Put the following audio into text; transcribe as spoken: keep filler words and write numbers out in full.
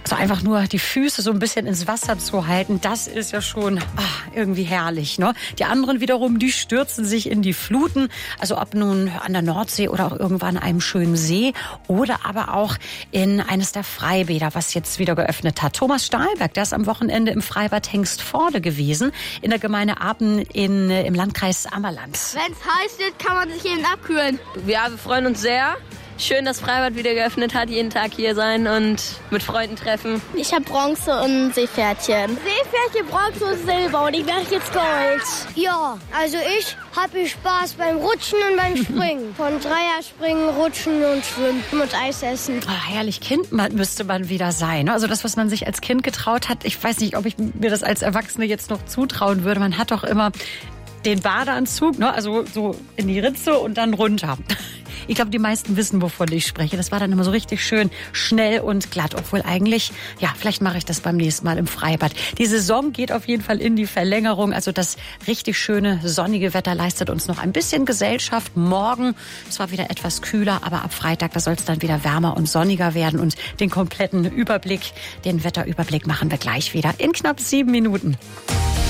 So einfach nur die Füße so ein bisschen ins Wasser zu halten, das ist ja schon ach, irgendwie herrlich. Ne? Die anderen wiederum, die stürzen sich in die Fluten. Also ob nun an der Nordsee oder auch irgendwann an einem schönen See oder aber auch in eines der Freibäder, was jetzt wieder geöffnet hat. Thomas Stahlberg, der ist am Wochenende im Freibad Hengstforde gewesen, in der Gemeinde Apen in, im Landkreis Ammerland. Wenn es heiß wird, kann man sich eben abkühlen. Ja, wir freuen uns sehr. Schön, dass Freibad wieder geöffnet hat, jeden Tag hier sein und mit Freunden treffen. Ich habe Bronze und ein Seepferdchen. Seepferdchen, Bronze und Silber und ich mache jetzt Gold. Ja, also ich habe Spaß beim Rutschen und beim Springen. Von Dreierspringen, Rutschen und Schwimmen und Eis essen. Oh, herrlich, Kind müsste man wieder sein. Also das, was man sich als Kind getraut hat, ich weiß nicht, ob ich mir das als Erwachsene jetzt noch zutrauen würde. Man hat doch immer den Badeanzug, ne? Also so in die Ritze und dann runter. Ich glaube, die meisten wissen, wovon ich spreche. Das war dann immer so richtig schön schnell und glatt. Obwohl eigentlich, ja, vielleicht mache ich das beim nächsten Mal im Freibad. Die Saison geht auf jeden Fall in die Verlängerung. Also das richtig schöne sonnige Wetter leistet uns noch ein bisschen Gesellschaft. Morgen, es war wieder etwas kühler, aber ab Freitag, da soll es dann wieder wärmer und sonniger werden. Und den kompletten Überblick, den Wetterüberblick machen wir gleich wieder in knapp sieben Minuten.